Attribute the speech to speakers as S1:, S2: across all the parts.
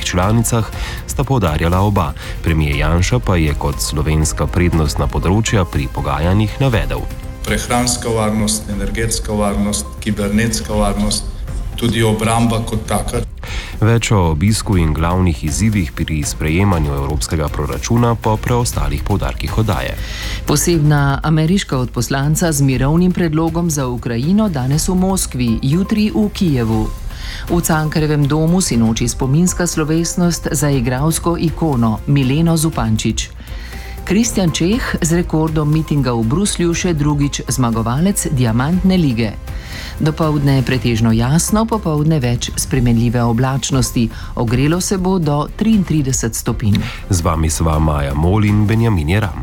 S1: članicah, sta poudarjala oba. Premijer Janša pa je kot slovenska prednostna področja pri pogajanjih navedel:
S2: prehranska varnost, energetska varnost, kibernetska varnost, tudi obramba kot taka.
S1: Več o obisku in glavnih izzivih pri sprejemanju evropskega proračuna po preostalih poudarkih oddaje.
S3: Posebna ameriška odposlanca z mirovnim predlogom za Ukrajino danes v Moskvi, jutri v Kijevu. V Cankarjevem domu sinoči spominska slovesnost za igralsko ikono Mileno Zupančič. Kristjan Čeh z rekordom mitinga v Bruslju še drugič zmagovalec Diamantne lige. Dopoldne pretežno jasno, popoldne več spremenljive oblačnosti. Ogrelo se bo do 33 stopinj.
S1: Z vami sva Maja Mol in Benjamin Jeram.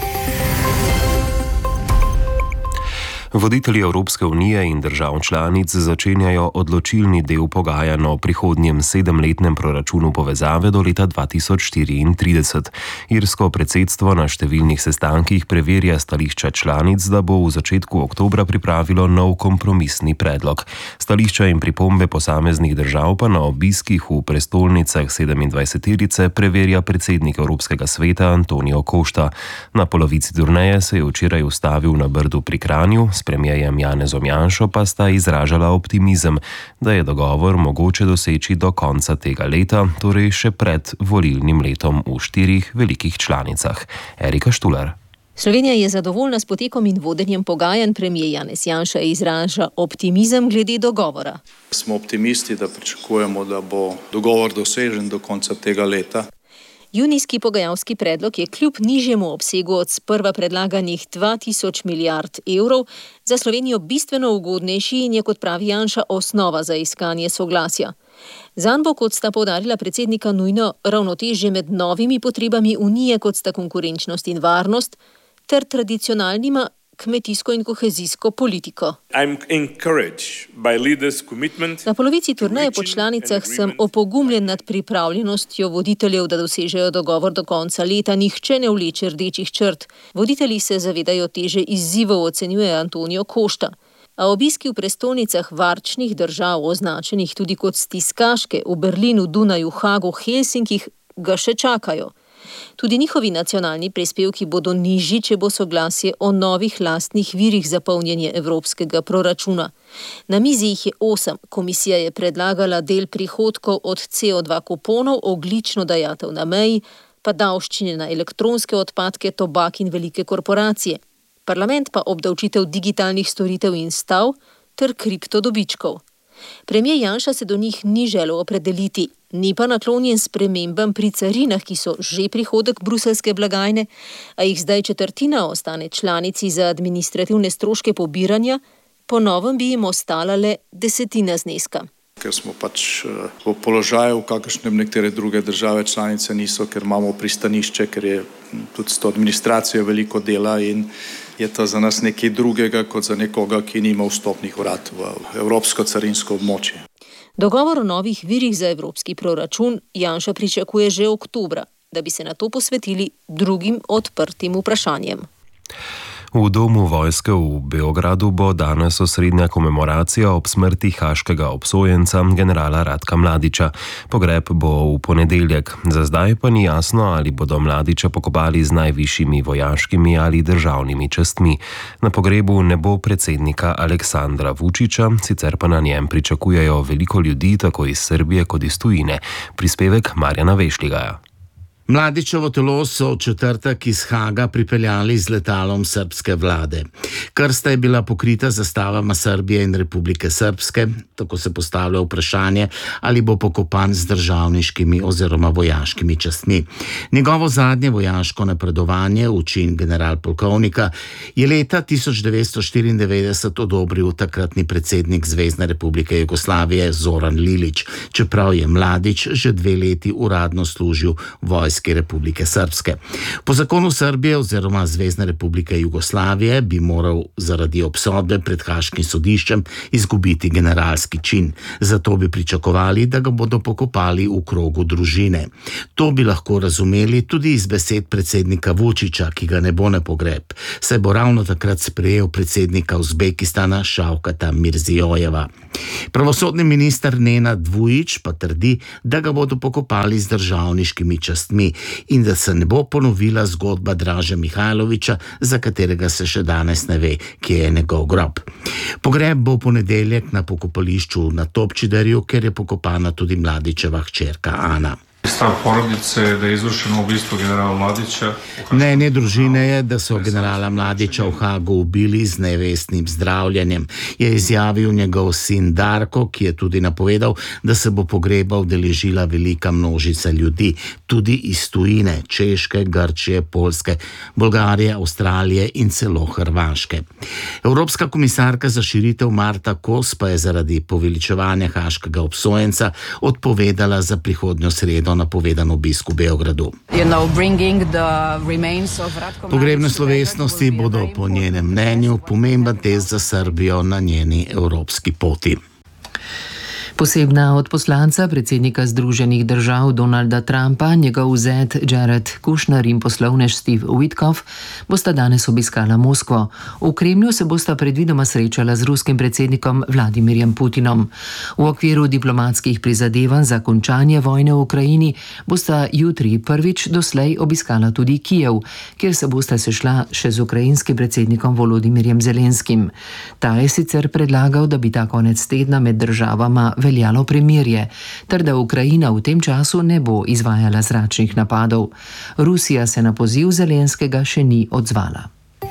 S1: Voditelji Evropske unije in držav članic začenjajo odločilni del pogajanj o prihodnjem 7-letnem proračunu povezave do leta 2034. Irsko predsedstvo na številnih sestankih preverja stališča članic, da bo v začetku oktobra pripravilo nov kompromisni predlog. Stališča in pripombe posameznih držav pa na obiskih v prestolnicah 27-terice preverja predsednik Evropskega sveta Antonio Costa. Na polovici turneje se je včeraj ustavil na Brdu pri Kranju. S premijerjem Janezom Janšo pa sta izražala optimizem, da je dogovor mogoče doseči do konca tega leta, torej še pred volilnim letom v 4 velikih članicah. Erika Štular.
S4: Slovenija je zadovoljna s potekom in vodenjem pogajanj. Premijer Janez Janša izraža optimizem glede dogovora.
S2: Smo optimisti, da pričakujemo, da bo dogovor dosežen do konca tega leta.
S4: Junijski pogajalski predlog je kljub nižjemu obsegu od sprva predlaganih 2000 milijard evrov za Slovenijo bistveno ugodnejši in je, kot pravi Janša, osnova za iskanje soglasja. Zanj bo, kot sta poudarila predsednika, nujno ravnotežje med novimi potrebami Unije, kot sta konkurenčnost in varnost, ter tradicionalnima kmetijsko in kohezijsko politiko. Na polovici turneje po članicah sem opogumljen nad pripravljenostjo voditeljev, da dosežejo dogovor do konca leta. Nihče ne vleče rdečih črt. Voditelji se zavedajo teže izzivov, ocenjuje Antonio Costa. A obiski v prestolnicah varčnih držav, označenih tudi kot stiskaške, v Berlinu, Dunaju, Hagu, Helsinkih, ga še čakajo. Tudi njihovi nacionalni prispevki bodo nižji, če bo soglasje o novih lastnih virih za polnjenje evropskega proračuna. Na mizi jih je 8. Komisija je predlagala del prihodkov od CO2 kuponov, ogljično dajatev na meji, pa davščine na elektronske odpadke, tobak in velike korporacije. Parlament pa obdavčitev digitalnih storitev in stav ter kriptodobičkov. Premijer Janša se do njih ni želel opredeliti, ni pa naklonjen spremembam pri carinah, ki so že prihodek bruseljske blagajne, a jih zdaj 1/4 ostane članici za administrativne stroške pobiranja, po novem bi jim ostala le 1/10 zneska.
S2: Ker smo v položaju, v kakršnem nekatere druge države članice niso, ker imamo pristanišče, ker je tudi s to administracijo veliko dela in je to za nas nekaj drugega, kot za nekoga, ki nima vstopnih vrat v evropsko carinsko območje.
S4: Dogovor o novih virih za evropski proračun Janša pričakuje že oktobra, da bi se na to posvetili drugim odprtim vprašanjem.
S1: V domu vojske v Beogradu bo danes osrednja komemoracija ob smrti haaškega obsojenca generala Ratka Mladića. Pogreb bo v ponedeljek. Za zdaj pa ni jasno, ali bodo Mladića pokopali z najvišjimi vojaškimi ali državnimi častmi. Na pogrebu ne bo predsednika Aleksandra Vučića, sicer pa na njem pričakujejo veliko ljudi, tako iz Srbije kot iz tujine. Prispevek Marjana Vešligaja.
S5: Mladićevo telo so v četrtek iz Haga pripeljali z letalom srbske vlade. Krsta je bila pokrita zastavama Srbije in Republike Srpske, tako se postavlja vprašanje, ali bo pokopan z državniškimi oziroma vojaškimi častmi. Njegovo zadnje vojaško napredovanje v čin generalpolkovnika je leta 1994 odobril takratni predsednik Zvezne republike Jugoslavije Zoran Lilić, čeprav je Mladić že 2 leti uradno služil vojski vojski Republike Srpske. Po zakonu Srbije oziroma Zvezne republike Jugoslavije bi moral zaradi obsodbe pred Haškim sodiščem izgubiti generalski čin. Zato bi pričakovali, da ga bodo pokopali v krogu družine. To bi lahko razumeli tudi iz besed predsednika Vučića, ki ga ne bo na pogreb, saj bo ravno takrat sprejel predsednika Uzbekistana Šavkata Mirzijojeva. Pravosodni minister Nenad Vujić pa trdi, da ga bodo pokopali z državniškimi častmi in da se ne bo ponovila zgodba Draže Mihajlovića, za katerega se še danes ne ve, kje je njegov grob. Pogreb bo v ponedeljek na pokopališču na Topčiderju, kjer je pokopana tudi Mladićeva hčerka Ana.
S6: Stav porodice je, da je izvršeno ubistvo generala Mladića.
S5: Mnenje družine je, da so generala Mladića v Hagu ubili z nevestnim zdravljenjem, je izjavil njegov sin Darko, ki je tudi napovedal, da se bo pogreba udeležila velika množica ljudi, tudi iz tujine, Češke, Grčije, Poljske, Bolgarije, Avstralije in celo Hrvaške. Evropska komisarka za širitev Marta Kos pa je zaradi poveličevanja haškega obsojenca odpovedala za prihodnjo sredo napovedan obisk v Beogradu. Pogrebne slovesnosti bodo po njenem mnenju pomemben test za Srbijo na njeni evropski poti.
S3: Posebna odposlanca predsednika Združenih držav Donalda Trumpa, njegov zet Jared Kushner in poslovnež Steve Witkoff bosta danes obiskala Moskvo. V Kremlju se bosta predvidoma srečala z ruskim predsednikom Vladimirjem Putinom. V okviru diplomatskih prizadevanj za končanje vojne v Ukrajini bosta jutri prvič doslej obiskala tudi Kijev, kjer se bosta sešla še z ukrajinskim predsednikom Volodimirjem Zelenskim. Ta je sicer predlagal, da bi ta konec tedna med državama veljalo premirje, ter da Ukrajina v tem času ne bo izvajala zračnih napadov. Rusija se na poziv Zelenskega še ni odzvala.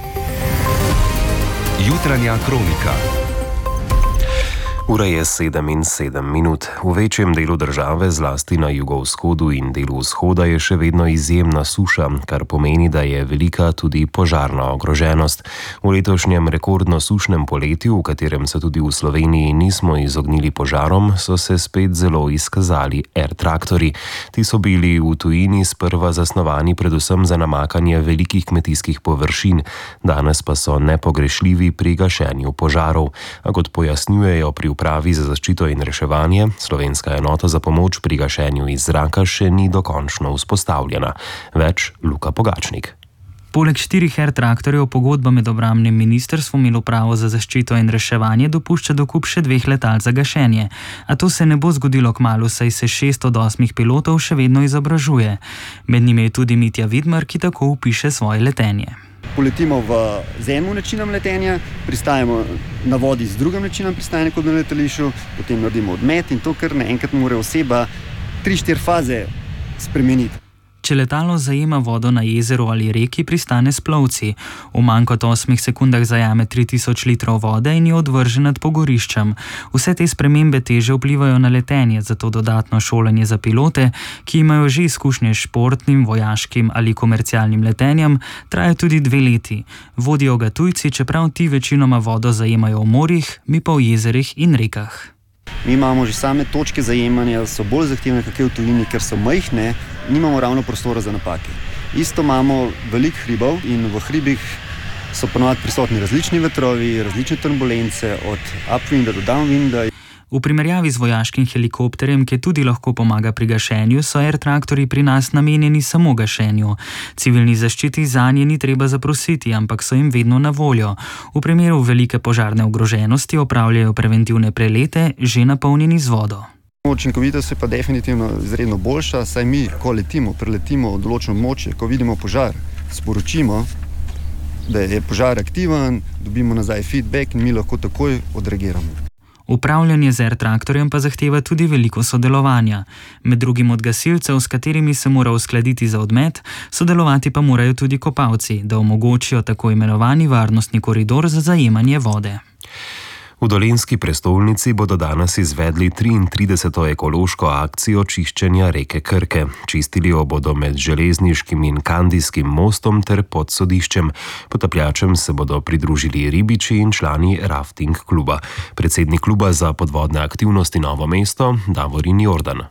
S1: Jutranja kronika. Ura je 7:07. V večjem delu države, zlasti na jugovzhodu in delu vzhoda, je še vedno izjemna suša, kar pomeni, da je velika tudi požarna ogroženost. V letošnjem rekordno sušnem poletju, v katerem se tudi v Sloveniji nismo izognili požarom, so se spet zelo izkazali traktorji. Ti so bili v tujini sprva zasnovani predvsem za namakanje velikih kmetijskih površin, danes pa so nepogrešljivi pri gašenju požarov. A kot pojasnjujejo pri Upravi za zaščito in reševanje, slovenska enota za pomoč pri gašenju iz zraka še ni dokončno vzpostavljena. Več Luka Pogačnik.
S7: Poleg 4 traktorjev pogodba med obrambnim ministrstvom in Upravo za zaščito in reševanje dopušča dokup še 2 letal za gašenje. A to se ne bo zgodilo kmalu, saj se 6 od 8 pilotov še vedno izobražuje. Med njimi je tudi Mitja Vidmar, ki tako opiše svoje letenje.
S8: Poletimo z enim načinom letenja, pristajamo na vodi z drugim načinom pristajanja kot na letališču, potem naredimo odmet in to, kar naenkrat mora oseba 3-4 faze spremeniti.
S7: Če letalo zajema vodo na jezeru ali reki, pristane s plovci. V manj kot 8 sekundah zajame 3000 litrov vode in jo odvrže nad pogoriščem. Vse te spremembe teže vplivajo na letenje, zato dodatno šolanje za pilote, ki imajo že izkušnje s športnim, vojaškim ali komercialnim letenjem, traja tudi 2 leti. Vodijo ga tujci, čeprav ti večinoma vodo zajemajo v morjih, mi pa v jezerih in rekah.
S8: Mi imamo že same točke zajemanja, so bolj zahtevne kakor v tujini, ker so majhne, nimamo ravno prostora za napake. Isto imamo veliko hribov in v hribih so ponovadi prisotni različni vetrovi, različne turbulence, od upwinda do downwinda.
S7: V primerjavi z vojaškim helikopterjem, ki tudi lahko pomaga pri gašenju, so traktorji pri nas namenjeni samo gašenju. Civilni zaščiti zanje ni treba zaprositi, ampak so jim vedno na voljo. V primeru velike požarne ogroženosti opravljajo preventivne prelete, že napolnjeni z vodo.
S8: Učinkovitost je pa definitivno izredno boljša, saj mi, ko preletimo določeno območje, ko vidimo požar, sporočimo, da je požar aktiven, dobimo nazaj feedback in mi lahko takoj odreagiramo.
S7: Upravljanje z traktorjem pa zahteva tudi veliko sodelovanja. Med drugim od gasilcev, s katerimi se mora uskladiti za odmet, sodelovati pa morajo tudi kopalci, da omogočijo tako imenovani varnostni koridor za zajemanje vode.
S1: V dolenjski prestolnici bodo danes izvedli 33. ekološko akcijo čiščenja reke Krke. Čistili jo bodo med železniškim in kandijskim mostom ter pod sodiščem. Potapljačem se bodo pridružili ribiči in člani rafting kluba. Predsednik kluba za podvodne aktivnosti Novo mesto, Davorin Jordan.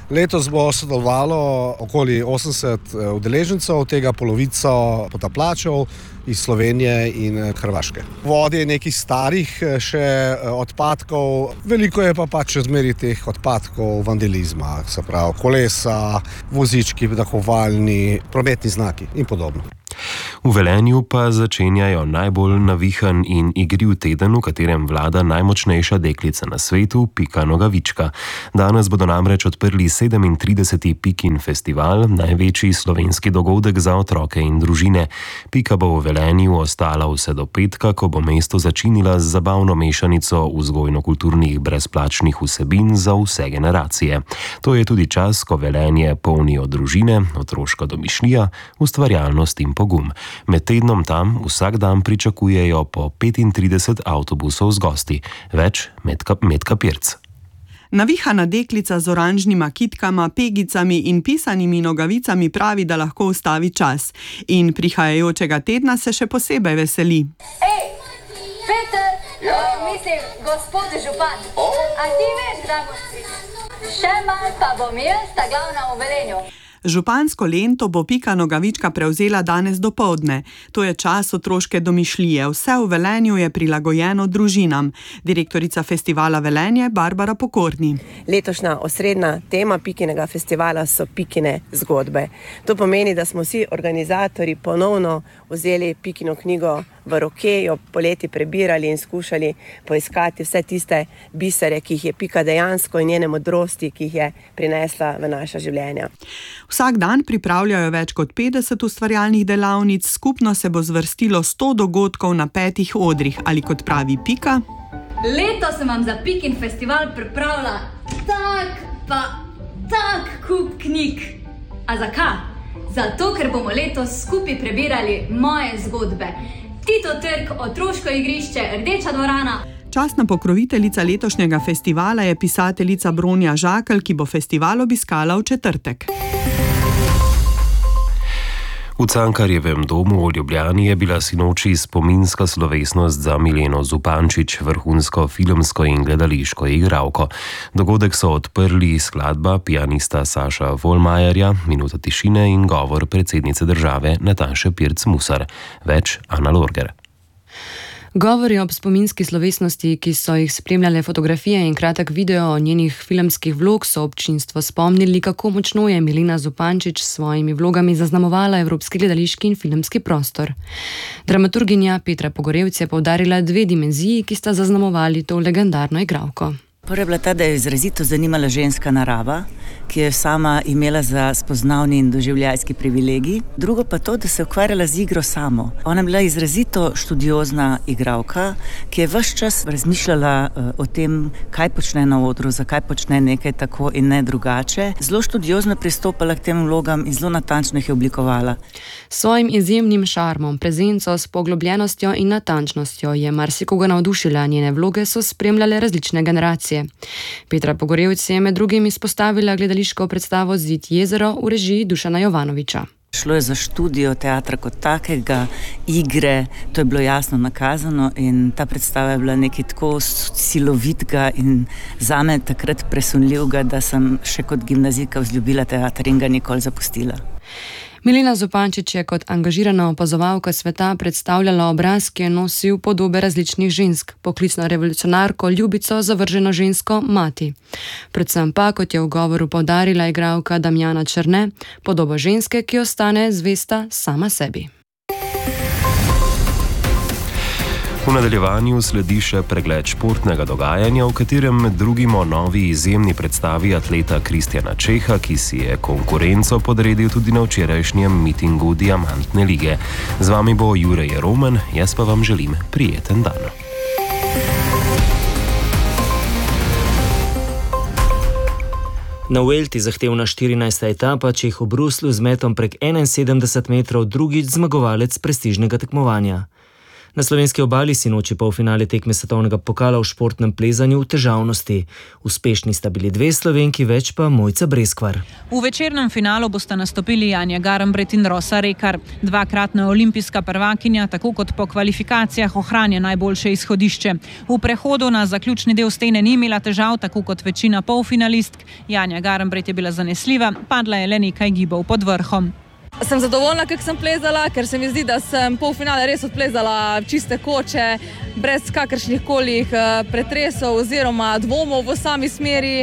S9: Letos bo sodelovalo okoli 80 udeležencev, od tega polovico potapljačev iz Slovenije in Hrvaške. V vodi je nekaj starih še odpadkov, veliko je pa pač zmeri teh odpadkov vandalizma, se pravi kolesa, vozički, dahovalni, prometni znaki in podobno.
S1: V Velenju pa začenjajo najbolj navihan in igriv teden, v katerem vlada najmočnejša deklica na svetu, Pika Nogavička. Danes bodo namreč odprli 37. Pikin festival, največji slovenski dogodek za otroke in družine. Pika bo v Velenju ostala vse do petka, ko bo mesto začinila z zabavno mešanico vzgojno-kulturnih brezplačnih vsebin za vse generacije. To je tudi čas, ko Velenje polnijo družine, otroška domišljija, ustvarjalnost in pogum. Med tednom tam vsak dan pričakujejo po 35 avtobusov z gosti. Več Metka Pirc.
S10: Navihana deklica z oranžnima kitkama, pegicami in pisanimi nogavicami pravi, da lahko ustavi čas. In prihajajočega tedna se še posebej veseli.
S11: Ej, Peter, mislim, gospod župan, a ti veš, kdaj boš prišel? Še malo pa bom jaz, ta glavna v Velenju.
S10: Župansko lento bo Pika Nogavička prevzela danes dopoldne. To je čas otroške domišljije. Vse v Velenju je prilagojeno družinam. Direktorica festivala Velenje Barbara Pokorni.
S12: Letošnja osrednja tema Pikinega festivala so Pikine zgodbe. To pomeni, da smo vsi organizatorji ponovno vzeli Pikino knjigo v roke, jo poleti prebirali in skušali poiskati vse tiste bisere, ki jih je Pika dejansko in njene modrosti, ki jih je prinesla v naša življenja.
S10: Vsak dan pripravljajo več kot 50 ustvarjalnih delavnic, skupno se bo zvrstilo 100 dogodkov na 5 odrih, ali kot pravi Pika.
S11: Letos sem vam za Pikin festival pripravila tak kup knjig. A zakaj? Zato, ker bomo letos skupaj prebirali moje zgodbe. Tito trg, otroško igrišče, Rdeča dvorana.
S10: Častna pokroviteljica letošnjega festivala je pisateljica Bronja Žakelj, ki bo festival obiskala v četrtek.
S1: V Cankarjevem domu v Ljubljani je bila sinoči spominska slovesnost za Mileno Zupančič, vrhunsko filmsko in gledališko igralko. Dogodek so odprli skladba pianista Saša Volmajerja, minuta tišine in govor predsednice države Nataše Pirc Musar. Več Ana Lorger.
S13: Govori ob spominski slovesnosti, ki so jih spremljale fotografije in kratek video o njenih filmskih vlog, so občinstvo spomnili, kako močno je Milena Zupančič s svojimi vlogami zaznamovala evropski gledališki in filmski prostor. Dramaturginja Petra Pogorevc je poudarila 2 dimenziji, ki sta zaznamovali to legendarno igralko.
S14: Prva je bila ta, da je izrazito zanimala ženska narava, ki je sama imela za spoznavni in doživljajski privilegij. Drugo pa to, da se je ukvarjala z igro samo. Ona je bila izrazito študiozna igralka, ki je ves čas razmišljala o tem, kaj počne na odru, zakaj počne nekaj tako in ne drugače. Zelo študiozno pristopala k tem vlogam in zelo natančno jih je oblikovala.
S13: S svojim izjemnim šarmom, prezenco, s poglobljenostjo in natančnostjo je marsikoga navdušila, njene vloge so spremljale različne generacije. Petra Pogorevc je med drugim izpostavila gledališko predstavo Zid jezero v režiji Dušana Jovanovića.
S14: Šlo je za študijo teatra kot takega, igre, to je bilo jasno nakazano in ta predstava je bila nekaj tako silovitega in zame takrat presunljivega, da sem še kot gimnazijka vzljubila teater in ga nikoli zapustila.
S13: Milena Zupančič je kot angažirana opazovalka sveta predstavljala obraz, ki je nosil podobe različnih žensk, poklicno revolucionarko, ljubico, zavrženo žensko, mati. Predvsem pa, kot je v govoru poudarila igralka Damjana Černe, podobo ženske, ki ostane zvesta sama sebi.
S1: V nadaljevanju sledi še pregled športnega dogajanja, v katerem med drugim o novi izjemni predstavi atleta Kristjana Čeha, ki si je konkurenco podredil tudi na včerajšnjem mitingu Diamantne lige. Z vami bo Jure Jeromen, jaz pa vam želim prijeten dan.
S15: Na Vuelti zahtevna 14. etapa Čeh v Bruslu z metom prek 71 metrov drugič zmagovalec prestižnega tekmovanja. Na slovenski obali sinoči polfinale tekme svetovnega pokala v športnem plezanju v težavnosti. Uspešni sta bili 2 Slovenki, več pa Mojca Breskvar.
S16: V večernem finalu bosta nastopili Janja Garnbret in Rosa Rekar. 2-kratna olimpijska prvakinja, tako kot po kvalifikacijah, ohranja najboljše izhodišče. V prehodu na zaključni del stene ni imela težav, tako kot večina polfinalistk. Janja Garnbret je bila zanesljiva, padla je le nekaj gibov pod vrhom.
S17: Sem zadovoljna, kako sem plezala, ker se mi zdi, da sem polfinale res odplezala čiste koče, brez kakršnih kolih pretresov oziroma dvomov v sami smeri.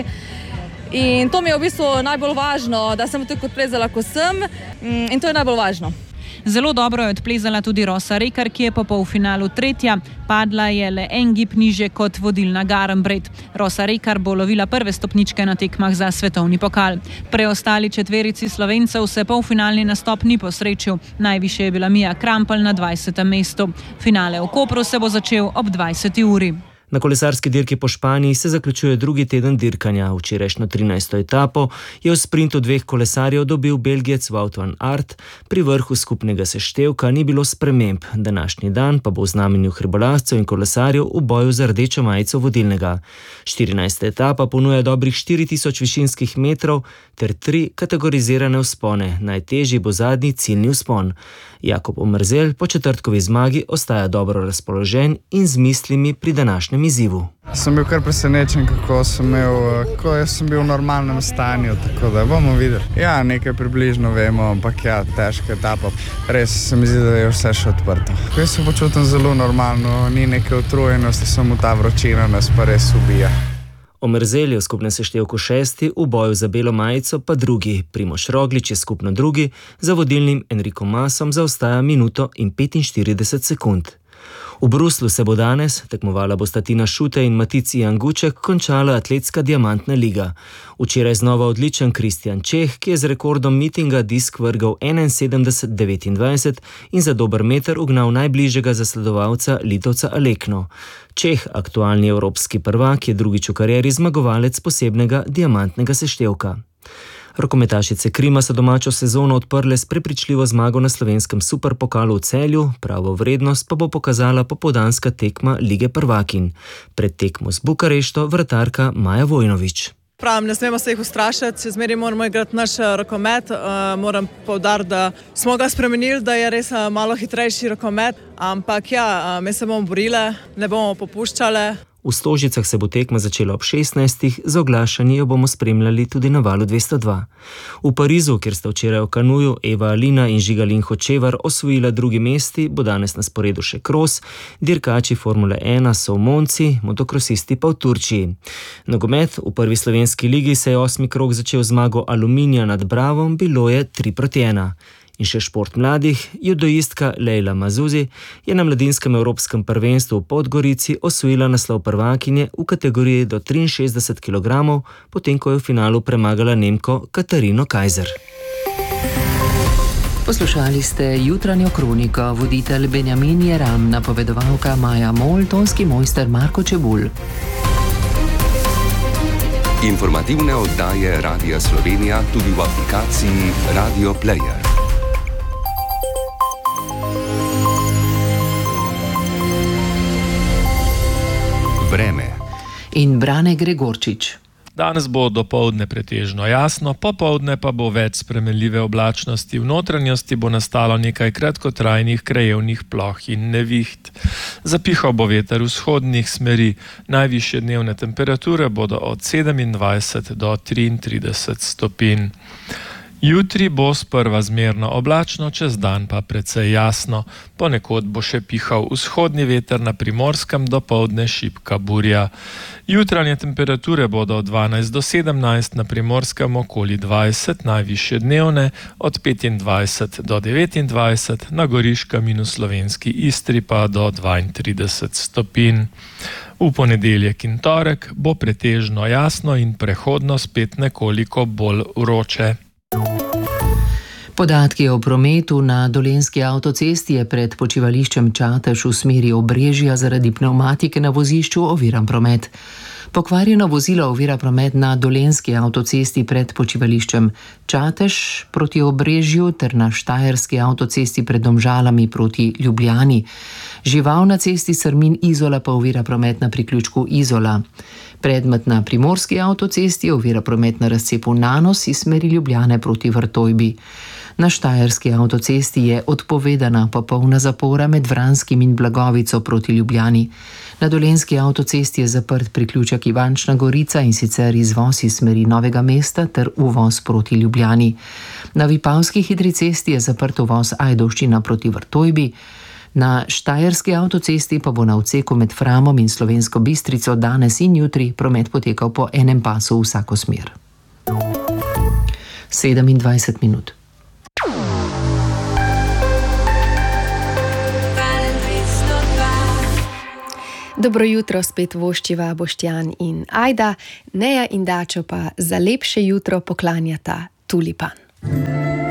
S17: In to mi je v bistvu najbolj važno, da sem tako odplezala, kot sem, in to je najbolj važno.
S16: Zelo dobro je odplezala tudi Rosa Rekar, ki je po polfinalu 3. Padla je le en gib niže kot vodilna Garnbret. Rosa Rekar bo lovila prve stopničke na tekmah za svetovni pokal. Preostali 4 Slovencev se polfinalni nastop ni posrečil. Najvišje je bila Mija Krampelj na 20. mestu. Finale v Kopru se bo začel ob 20. uri.
S15: Na kolesarski dirki po Španiji se zaključuje drugi teden dirkanja. Včerajšnjo 13. etapo je v sprintu 2 kolesarjev dobil Belgijec Wout van Aert. Pri vrhu skupnega seštevka ni bilo sprememb. Današnji dan pa bo v znamenju hribolazcev in kolesarjev v boju za rdečo majico vodilnega. 14. etapa ponuja dobrih 4000 višinskih metrov ter 3 kategorizirane vzpone. Najtežji bo zadnji ciljni vzpon. Jakob Omerzel po četrtkovi zmagi ostaja dobro razpoložen in z mislimi pri današnjem izzivu.
S18: Sem bil kar presenečen, kako sem bil v normalnem stanju, tako da bomo videli. Ja, nekaj približno vemo, ampak ja, težka etapa. Res se mi zdi, da je vse še odprto. Jaz se počutim zelo normalno, ni neke utrujenosti, samo ta vročina nas pa res ubija.
S15: Omerzel je v skupnem seštevku 6, v boju za belo majico pa 2. Primož Roglič je skupno 2, za vodilnim Enrikom Masom zaostaja minuto in 45 sekund. V Bruslu se bo danes, tekmovala bosta Tina Šute in Matic Janguček, končala atletska diamantna liga. Včeraj znova odličen Kristjan Čeh, ki je z rekordom mitinga disk vrgal 71:29 in za dober meter ugnal najbližjega zasledovalca Litovca Alekno. Čeh, aktualni evropski prvak, je drugič v karieri zmagovalec posebnega diamantnega seštevka. Rokometašice Krima so domačo sezono odprle s prepričljivo zmago na slovenskem superpokalu v Celju, pravo vrednost pa bo pokazala popoldanska tekma Lige prvakinj. Pred tekmo z Bukarešto vratarka Maja Vojnović.
S19: Pravim, ne smemo se jih ustrašiti, še zmeraj moramo igrati naš rokomet. Moram poudariti, da smo ga spremenili, da je res malo hitrejši rokomet, ampak ja, mi se bomo borile, ne bomo popuščale.
S15: V Stožicah se bo tekma začela ob 16. Z oglašanji jo bomo spremljali tudi na valu 202. V Parizu, kjer sta včeraj v kanuju Eva Alina in Žigalin Hočevar osvojila 2. mesti, bo danes na sporedu še kros, dirkači Formule 1 so v Monci, motokrosisti pa v Turčiji. Nogomet v prvi slovenski ligi se je 8. krog začel zmago Aluminija nad Bravom, bilo je 3:1. In še šport mladih, judoistka Lejla Mazuzi je na mladinskem evropskem prvenstvu v Podgorici osvojila naslov prvakinje v kategoriji do 63 kg, potem ko je v finalu premagala Nemko Katarino Kajzer.
S3: Poslušali ste jutranjo kroniko, voditelj Benjamin Jeram, napovedovalka Maja Mol, tonski mojster Marko Čebulj.
S20: Informativne oddaje Radia Slovenija tudi v aplikaciji Radio Player. Vreme.
S3: In Brane Gregorčič.
S21: Danes bo dopoldne pretežno jasno, popoldne pa bo več spremenljive oblačnosti. V notranjosti bo nastalo nekaj kratkotrajnih krajevnih ploh in neviht. Zapihal bo veter vzhodnih smeri. Najvišje dnevne temperature bodo od 27 do 33 stopinj. Jutri bo sprva zmerno oblačno, čez dan pa precej jasno. Ponekod bo še pihal vzhodni veter, na Primorskem dopoldne šibka burja. Jutranje temperature bodo od 12 do 17, na Primorskem okoli 20, najvišje dnevne od 25 do 29, na Goriškem in v slovenski Istri pa do 32 stopinj. V ponedeljek in torek bo pretežno jasno in prehodno spet nekoliko bolj vroče.
S3: Podatki o prometu na Dolenjski avtocesti je pred počivališčem Čatež v smeri Obrežja zaradi pnevmatike na vozišču oviran promet. Pokvarjeno vozilo ovira promet na Dolenjski avtocesti pred počivališčem Čatež proti Obrežju ter na Štajerski avtocesti pred Domžalami proti Ljubljani. Žival na cesti Srmin-Izola pa ovira promet na priključku Izola. Predmet na Primorski avtocesti ovira promet na razcepu Nanos iz smeri Ljubljane proti Vrtojbi. Na Štajerski avtocesti je odpovedana popolna zapora med Vranskim in Blagovico proti Ljubljani. Na Dolenjski avtocesti je zaprt priključek Ivančna Gorica in sicer izvoz iz smeri Novega mesta ter uvoz proti Ljubljani. Na Vipavski hitri cesti je zaprt uvoz Ajdovščina proti Vrtojbi. Na Štajerski avtocesti pa bo na odseku med Framom in Slovensko Bistrico danes in jutri promet potekal po enem pasu v vsako smer. 27 minut.
S2: Dobro jutro, spet voščiva Boštjan in Ajda, Neja in Dačo pa za lepše jutro poklanjata tulipan.